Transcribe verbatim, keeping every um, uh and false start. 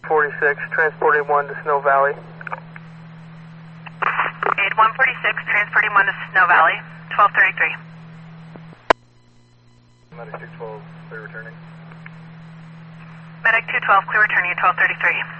forty-six, transporting one to Snow Valley. Aid one forty-six, transporting one to Snow Valley, twelve thirty-three. Medic two twelve, clear returning. Medic two twelve, clear returning at twelve thirty-three.